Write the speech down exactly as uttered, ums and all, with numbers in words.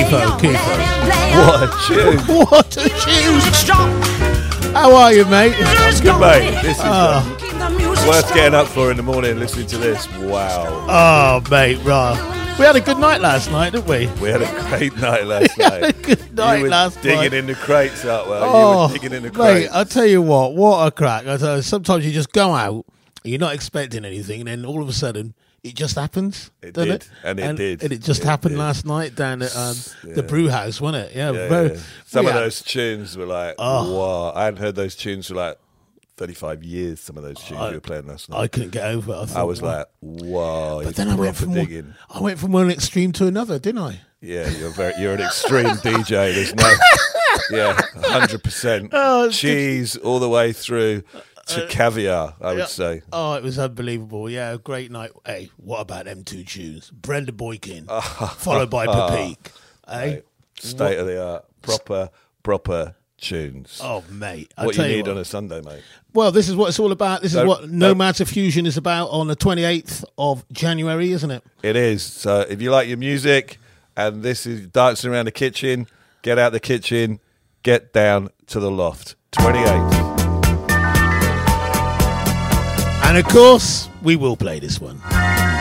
Keitho, Keitho. What a tune. What a tune. How are you, mate? Good, mate. This is Oh. uh, worth getting up for in the morning listening to this. Wow. Oh, mate, right. We had a good night last night, didn't we? We had a great night last We had a night. good night you were last digging night. in the crates up, well. Oh, you were digging in the mate, crates. I'll tell you what, what a crack. I tell you, sometimes you just go out, you're not expecting anything, and then all of a sudden, it just happens. It doesn't did, it? and it did. And it just It happened did. last night down at um, Yeah. the brew house, wasn't it? Yeah, Yeah, very, yeah. Some we of had- those tunes were like, Oh. wow. I hadn't heard those tunes for like thirty-five years, some of those tunes I- you were playing last night. I couldn't get over it. I, I, thought, was wow. like, wow. But then I went from digging. one, I went from one extreme to another, didn't I? Yeah, you're very, you're an extreme D J. There's no, yeah, hundred percent Oh, it's cheese all the way through to caviar. I would Yeah. say. Oh, it was unbelievable. Yeah, a great night. Hey, what about them two tunes? Brenda Boykin, followed by Papeek. Hey, Right. State of the art, proper, proper tunes. oh mate, I what you tell need what. on a Sunday, mate. Well, this is what it's all about. This is Don't- what don't- Nomads of Fusion is about on the twenty-eighth of January, isn't it? It is. So if you like your music and this is dancing around the kitchen, get out the kitchen, get down to the loft. twenty-eight. And of course, we will play this one.